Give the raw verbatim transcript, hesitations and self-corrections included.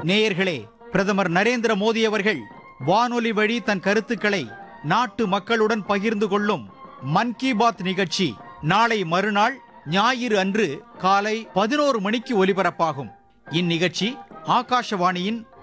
நேயர்களே, பிரதமர் நரேந்திர மோடி அவர்கள் வானொலி வழி தன் கருத்துக்களை நாட்டு மக்களுடன் பகிர்ந்து கொள்ளும் மன் கி பாத் நிகழ்ச்சி நாளை மறுநாள் ஞாயிறு அன்று காலை பதினோரு மணிக்கு ஒலிபரப்பாகும். இந்நிகழ்ச்சி ஆகாஷவாணியின்